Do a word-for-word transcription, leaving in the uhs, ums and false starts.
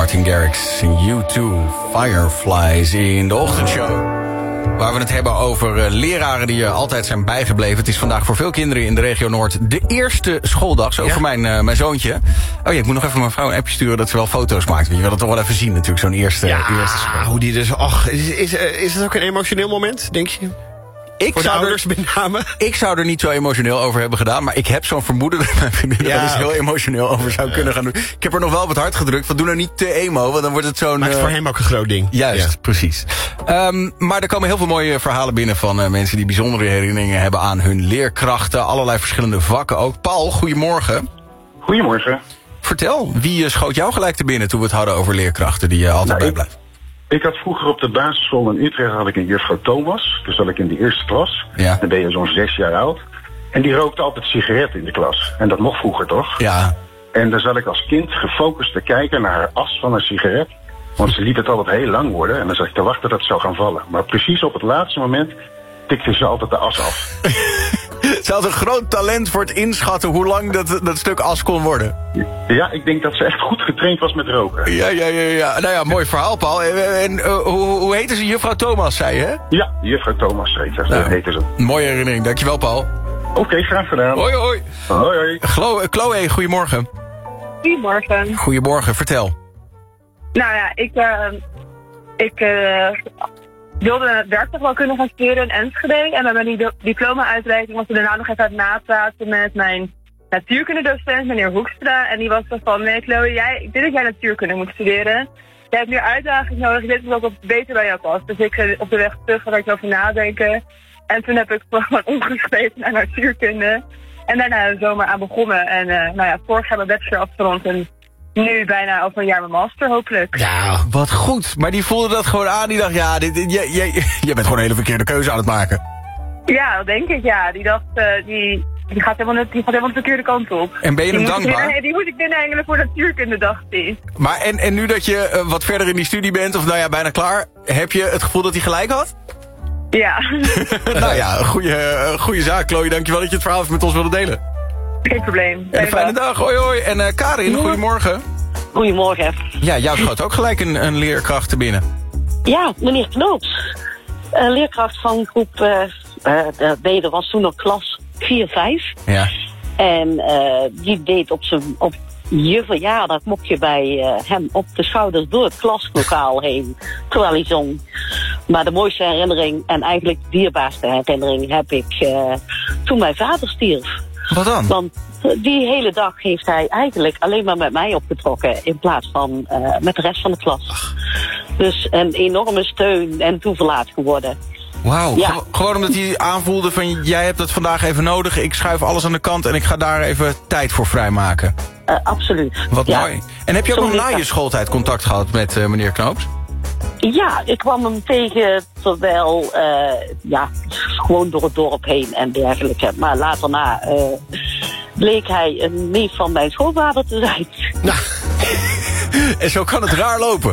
Martin Garrix en U twee, Fireflies in de ochtendshow. Waar we het hebben over uh, leraren die uh, altijd zijn bijgebleven. Het is vandaag voor veel kinderen in de regio Noord de eerste schooldag. Zo ja. voor mijn, uh, mijn zoontje. Oh ja, ik moet nog even mijn vrouw een appje sturen dat ze wel foto's maakt. Je wil het toch wel even zien natuurlijk, zo'n eerste, ja, eerste school. hoe die dus... Och, is, is, is het ook een emotioneel moment, denk je? Ik voor de zou ouders er, met name? Ik zou er niet zo emotioneel over hebben gedaan. Maar ik heb zo'n vermoeden dat mijn vriendin er ja, wel eens heel emotioneel over zou ja. kunnen gaan doen. Ik heb er nog wel op het hart gedrukt. Van doe nou niet te emo, want dan wordt het zo'n... Maar het is voor hem ook een groot ding. Juist, ja. precies. Um, maar er komen heel veel mooie verhalen binnen van uh, mensen die bijzondere herinneringen hebben aan hun leerkrachten. Allerlei verschillende vakken ook. Paul, goedemorgen. Goedemorgen. Vertel, wie uh, schoot jou gelijk te binnen toen we het hadden over leerkrachten die uh, altijd nou, bijblijven? Ik had vroeger op de basisschool in Utrecht had ik een juffrouw Thomas. Dus zat ik in de eerste klas. Ja. Dan ben je zo'n zes jaar oud. En die rookte altijd sigaretten in de klas. En dat mocht vroeger toch? Ja. En dan zat ik als kind gefocust te kijken naar haar as van een sigaret. Want ze liet het altijd heel lang worden. En dan zat ik te wachten dat het zou gaan vallen. Maar precies op het laatste moment tikte ze altijd de as af. Ze had een groot talent voor het inschatten hoe lang dat, dat stuk as kon worden. Ja, ik denk dat ze echt goed getraind was met roken. Ja, ja, ja, ja. Nou ja, mooi verhaal, Paul. En uh, hoe, hoe heette ze? Juffrouw Thomas, zei je, hè? Ja, juffrouw Thomas heette, nou, heette ze. Mooie herinnering. Dankjewel, Paul. Oké, okay, graag gedaan. Hoi, hoi. Hoi, hoi. Chloe, Chloe, goedemorgen. Goedemorgen. Goedemorgen, vertel. Nou ja, ik... Uh, ik uh, wilde werktuig wel kunnen gaan studeren in Enschede. En bij mijn diploma-uitreiking was ik daarna nog even aan het napraten met mijn natuurkundedocent, meneer Hoekstra. En die was zo van, nee Chloe, jij, ik denk dat jij natuurkunde moet studeren. Jij hebt meer uitdaging nodig, dit is ook wat beter bij jou past. Dus ik uh, op de weg terug ga ik over nadenken. En toen heb ik gewoon omgeschreven naar natuurkunde. En daarna de zomer aan begonnen. En uh, nou ja, vorig jaar mijn bachelor afgerond en nu bijna over een jaar mijn master, hopelijk. Ja, wat goed. Maar die voelde dat gewoon aan. Die dacht, ja, dit, dit, jij, jij, jij bent gewoon een hele verkeerde keuze aan het maken. Ja, dat denk ik, ja. Die dacht, uh, die, die, gaat helemaal, die gaat helemaal de verkeerde kant op. En ben je die hem dankbaar? Binnen, die moet ik binnen eigenlijk voor natuurkunde, dacht hij. Maar en, en nu dat je uh, wat verder in die studie bent, of nou ja, bijna klaar, heb je het gevoel dat hij gelijk had? Ja. Nou ja, goede, uh, goede zaak, Chloe. Dankjewel dat je het verhaal even met ons wilde delen. Geen probleem. En een fijne dag. Hoi, hoi. En uh, Karin, goedemorgen. Goedemorgen. Ja, jou schoot ook gelijk een, een leerkracht te binnen. Ja, meneer Knoops. Uh, leerkracht van groep... Uh, uh, nee, dat was toen nog klas vier vijf. Ja. En uh, die deed op zijn... Op je verjaardag mocht je bij uh, hem op de schouders door het klaslokaal heen. Terwijl hij zong. Maar de mooiste herinnering en eigenlijk de dierbaarste herinnering heb ik uh, toen mijn vader stierf. Wat dan? Want die hele dag heeft hij eigenlijk alleen maar met mij opgetrokken in plaats van uh, met de rest van de klas. Ach. Dus een enorme steun en toeverlaat geworden. Wauw, ja. Ge- gewoon omdat hij aanvoelde van jij hebt dat vandaag even nodig. Ik schuif alles aan de kant en ik ga daar even tijd voor vrijmaken. Uh, absoluut. Wat ja. mooi. En heb je ook nog na je schooltijd contact gehad met uh, meneer Knoops? Ja, ik kwam hem tegen terwijl, uh, ja, gewoon door het dorp heen en dergelijke. Maar later na uh, bleek hij een neef van mijn schoonvader te zijn. Nou, en zo kan het raar lopen.